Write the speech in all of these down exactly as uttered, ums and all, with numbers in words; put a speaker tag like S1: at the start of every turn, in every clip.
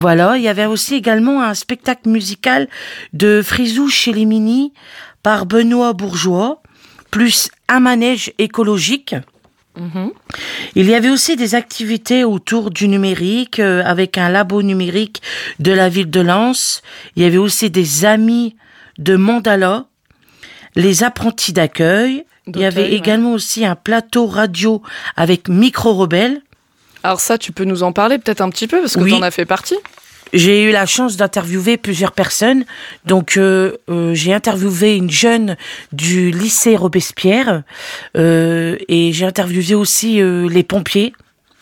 S1: Voilà, il y avait aussi également un spectacle musical de Frisou chez les Mini par Benoît Bourgeois, plus un manège écologique. Mmh. Il y avait aussi des activités autour du numérique euh, avec un labo numérique de la ville de Lens. Il y avait aussi des amis de Mandala, les apprentis d'accueil. Il y avait ouais. également aussi un plateau radio avec Micro Rebelle.
S2: Alors ça, tu peux nous en parler peut-être un petit peu parce que oui. tu en as fait partie.
S1: J'ai eu la chance d'interviewer plusieurs personnes. Donc, euh, euh, j'ai interviewé une jeune du lycée Robespierre euh, et j'ai interviewé aussi euh, les pompiers.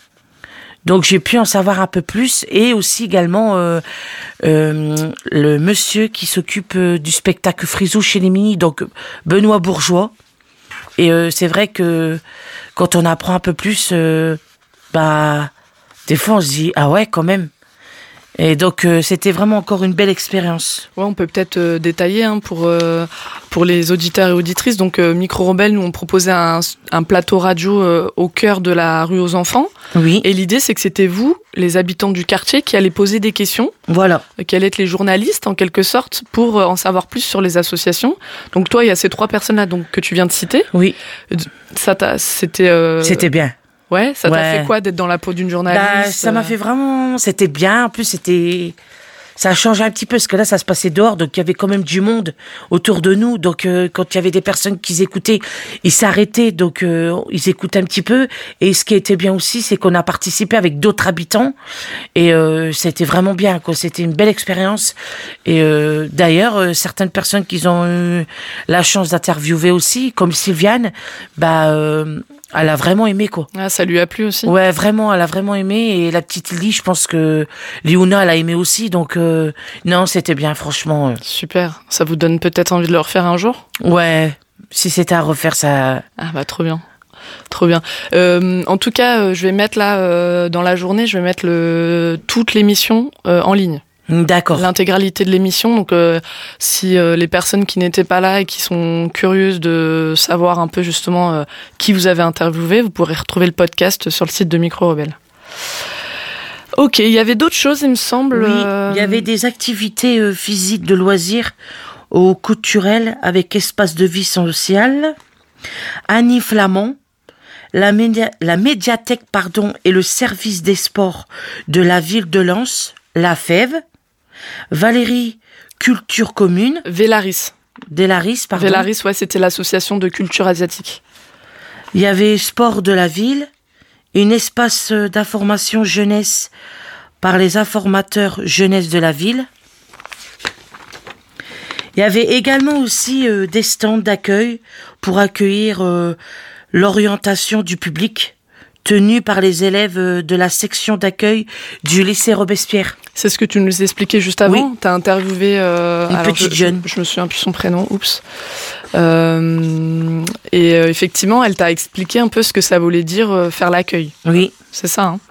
S1: Donc, j'ai pu en savoir un peu plus et aussi également euh, euh, le monsieur qui s'occupe euh, du spectacle Frisou chez les Mini, donc Benoît Bourgeois. Et euh, c'est vrai que quand on apprend un peu plus, euh, bah, des fois on se dit ah ouais quand même. Et donc, euh, c'était vraiment encore une belle expérience.
S2: Ouais, on peut peut-être euh, détailler hein, pour, euh, pour les auditeurs et auditrices. Donc, euh, Micro Rebelle, nous, on proposait un, un plateau radio euh, au cœur de la rue aux enfants.
S1: Oui.
S2: Et l'idée, c'est que c'était vous, les habitants du quartier, qui allez poser des questions.
S1: Voilà.
S2: Euh, qui allaient être les journalistes, en quelque sorte, pour euh, en savoir plus sur les associations. Donc, toi, il y a ces trois personnes-là donc, que tu viens de citer.
S1: Oui.
S2: Ça t'a, c'était... Euh...
S1: C'était bien.
S2: Ouais, ça t'a
S1: ouais.
S2: fait quoi d'être dans la peau d'une journaliste?
S1: Bah, ça m'a fait vraiment... C'était bien. En plus, c'était... Ça a changé un petit peu, parce que là, ça se passait dehors, donc il y avait quand même du monde autour de nous. Donc, euh, quand il y avait des personnes qui écoutaient, ils s'arrêtaient, donc euh, ils écoutaient un petit peu. Et ce qui était bien aussi, c'est qu'on a participé avec d'autres habitants. Et euh, c'était vraiment bien, quoi. C'était une belle expérience. Et euh, d'ailleurs, euh, certaines personnes qui ont eu la chance d'interviewer aussi, comme Sylviane, bah... Euh, elle a vraiment aimé, quoi.
S2: Ah, ça lui a plu aussi?
S1: Ouais, vraiment, elle a vraiment aimé. Et la petite Lily, je pense que Liouna, elle a aimé aussi. Donc, euh, non, c'était bien, franchement.
S2: Super. Ça vous donne peut-être envie de le refaire un jour?
S1: Ouais, si c'était à refaire, ça...
S2: Ah bah, trop bien. Trop bien. Euh, en tout cas, euh, je vais mettre là, euh, dans la journée, je vais mettre le, toute l'émission euh, en ligne.
S1: D'accord.
S2: L'intégralité de l'émission. Donc, euh, si euh, les personnes qui n'étaient pas là et qui sont curieuses de savoir un peu justement euh, qui vous avez interviewé, vous pourrez retrouver le podcast sur le site de Micro Rebelle. Ok, il y avait d'autres choses, il me semble.
S1: Oui,
S2: euh...
S1: il y avait des activités euh, physiques de loisirs au Couturel avec espace de vie social. Annie Flamand, la, média- la médiathèque pardon, et le service des sports de la ville de Lens, la Fève. Valérie Culture Commune.
S2: Vélaris.
S1: Vélaris, pardon.
S2: Vélaris, ouais, c'était l'association de culture asiatique.
S1: Il y avait Sport de la ville, un espace d'information jeunesse par les informateurs jeunesse de la ville. Il y avait également aussi euh, des stands d'accueil pour accueillir euh, l'orientation du public tenue par les élèves de la section d'accueil du lycée Robespierre.
S2: C'est ce que tu nous expliquais juste avant.
S1: Oui.
S2: Tu as interviewé euh,
S1: une
S2: alors
S1: petite
S2: je,
S1: jeune.
S2: Je, je me souviens plus son prénom. Oups. Euh, et euh, effectivement, elle t'a expliqué un peu ce que ça voulait dire euh, faire l'accueil.
S1: Oui.
S2: C'est ça. Hein.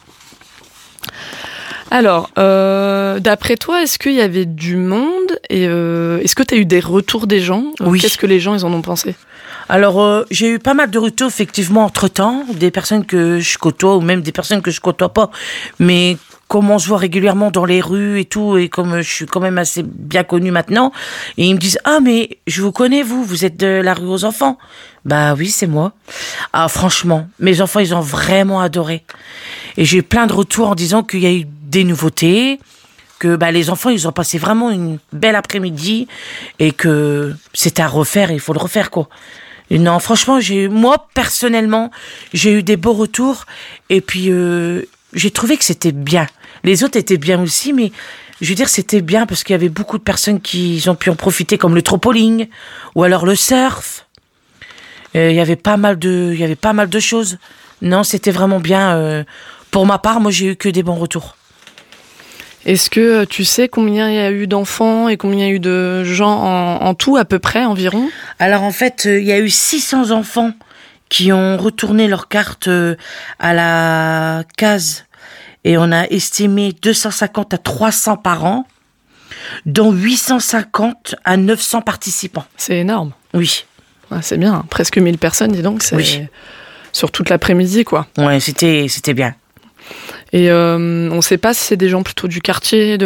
S2: Alors, euh, d'après toi, est-ce qu'il y avait du monde et euh, est-ce que tu as eu des retours des gens?
S1: Oui.
S2: Qu'est-ce que les gens ils en ont pensé?
S1: Alors, euh, j'ai eu pas mal de retours, effectivement, entre-temps, des personnes que je côtoie, ou même des personnes que je côtoie pas, mais comme on se voit régulièrement dans les rues et tout, et comme je suis quand même assez bien connue maintenant, et ils me disent « Ah, mais je vous connais, vous, vous êtes de la rue aux enfants ?» Bah oui, c'est moi. Ah, franchement, mes enfants, ils ont vraiment adoré. Et j'ai eu plein de retours en disant qu'il y a eu des nouveautés, que bah, les enfants, ils ont passé vraiment une belle après-midi, et que c'est à refaire, il faut le refaire, quoi. Non, franchement, j'ai moi, personnellement, j'ai eu des beaux retours. Et puis, euh, j'ai trouvé que c'était bien. Les autres étaient bien aussi, mais je veux dire, c'était bien parce qu'il y avait beaucoup de personnes qui ont pu en profiter, comme le trampoline ou alors le surf. Euh, il y avait pas mal de, il y avait pas mal de choses. Non, c'était vraiment bien. Euh, pour ma part, moi, j'ai eu que des bons retours.
S2: Est-ce que tu sais combien il y a eu d'enfants et combien il y a eu de gens en, en tout, à peu près, environ?
S1: Alors, en fait, il y a eu six cents enfants qui ont retourné leur carte à la case. Et on a estimé deux cent cinquante à trois cents par an, dont huit cent cinquante à neuf cents participants.
S2: C'est énorme.
S1: Oui.
S2: Ah, c'est bien, presque mille personnes, dis donc. C'est oui. Sur toute l'après-midi, quoi.
S1: Ouais, c'était, c'était bien.
S2: Et euh, on ne sait pas si c'est des gens plutôt du quartier, de